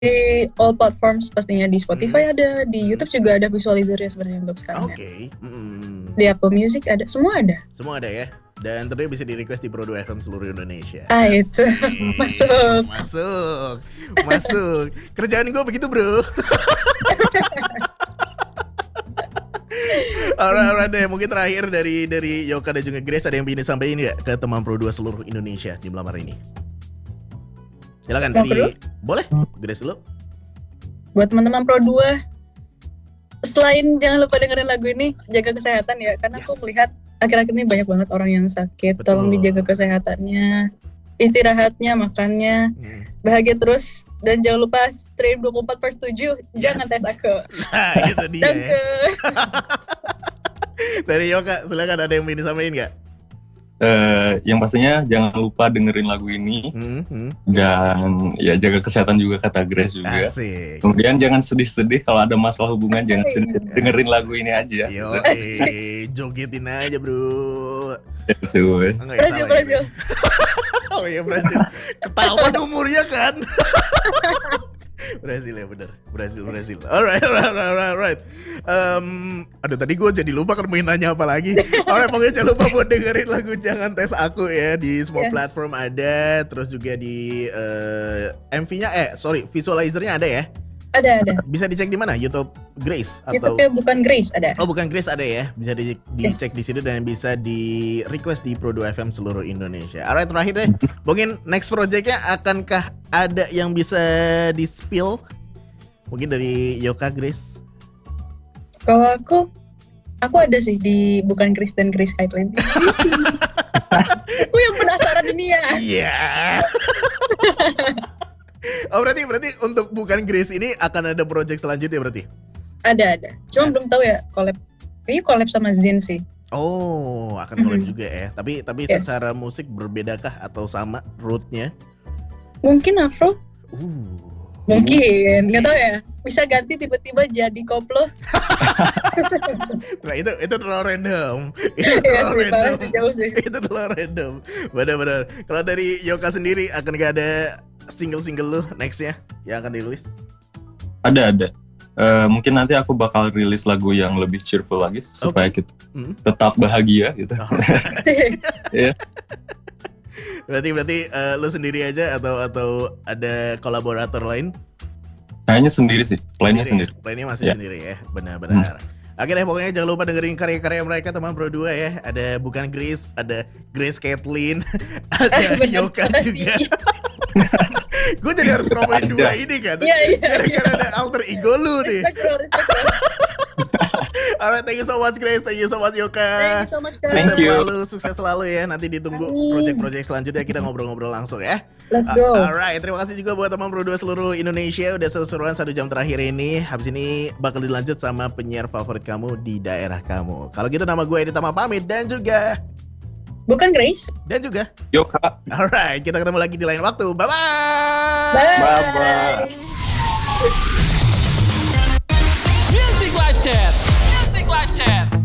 all platforms pastinya, di Spotify ada, di YouTube juga ada visualizernya sebenarnya untuk sekarang. Oke. Di Apple Music ada, semua ada. Semua ada ya. Dan tentunya bisa di request di Pro2 FM seluruh Indonesia. Itu Masuk. Kerjaan gue begitu, bro. Alright deh, mungkin terakhir dari Yoka dan juga Grace, ada yang ingin disampaikan ya ke teman Pro2 seluruh Indonesia di malam hari ini? Silakan dari boleh Grace dulu. Buat teman-teman Pro2, selain jangan lupa dengerin lagu ini, jaga kesehatan ya, karena aku melihat akhir-akhir ini banyak banget orang yang sakit. Betul. Tolong dijaga kesehatannya, istirahatnya, makannya, bahagia terus, dan jangan lupa stream 24/7. Jangan tes aku. Nah, itu dia. Ya. Dari Yoka, silakan, ada yang ingin disampaikan nggak? Yang pastinya jangan lupa dengerin lagu ini dan ya jaga kesehatan juga, kata Grace juga. Asik. Kemudian jangan sedih-sedih kalau ada masalah hubungan, jangan sedih, dengerin lagu ini aja. Jogetin aja, bro. Brazil. Oh iya, Brazil. Ketahuan umurnya kan. Brazil ya, benar. Brazil. Alright. Aduh, tadi gue jadi lupa kan mau nanya apa lagi. Alright, pokoknya jangan lupa buat dengerin lagu Jangan Tes Aku ya, di semua platform ada. Terus juga di MV-nya, visualizernya ada ya? Ada. Bisa dicek di mana? YouTube Grace atau? YouTube-nya bukan Grace ada. Oh, bukan Grace ada ya. Bisa dicek di situ dan bisa di request di Pro2 FM seluruh Indonesia. Alright, terakhir deh. Mungkin next project-nya akankah ada yang bisa di-spill? Mungkin dari Yoka, Grace. Kalau aku ada sih di bukan Grace dan Grace Kaitlyn. Aku yang penasaran ini ya. Iya. Oh, berarti untuk bukan Grace ini akan ada project selanjutnya berarti? Ada. Cuma belum tahu ya collab. Kayaknya collab sama Zin sih. Oh, akan collab juga ya. Tapi secara musik berbedakah atau sama rootnya? Mungkin Afro. Mungkin, nggak tahu ya. Bisa ganti tiba-tiba jadi koplo. Nah, itu terlalu random. Itu terlalu random. Benar. Kalau dari Yoka sendiri, akan gak ada single lu nextnya yang akan dirilis? Ada. Mungkin nanti aku bakal rilis lagu yang lebih cheerful lagi supaya kita tetap bahagia gitu. Yeah. Berarti lu sendiri aja atau ada kolaborator lain? Kayaknya sendiri sih, plannya sendiri. Plannya masih sendiri ya, benar. Oke deh, pokoknya jangan lupa dengerin karya-karya mereka teman Pro2 ya. Ada bukan Grace, ada Grace Kaitlyn, ada Yoka juga. Gue jadi harus promoin dua ini kan. Gara-gara ada alter ego lu nih. Alright, thank you so much Grace, thank you so much Yoka. Thank you so much guys. Sukses selalu ya. Nanti ditunggu project-project selanjutnya, kita ngobrol-ngobrol langsung ya. Let's go. Alright, terima kasih juga buat teman Pro2 seluruh Indonesia udah seru-seruan 1 jam terakhir ini. Habis ini bakal dilanjut sama penyiar favorit kamu di daerah kamu. Kalau gitu nama gue Editama pamit dan juga bukan Grace dan juga Yoka. Alright, kita ketemu lagi di lain waktu. Bye. Bye. Music Live Chat.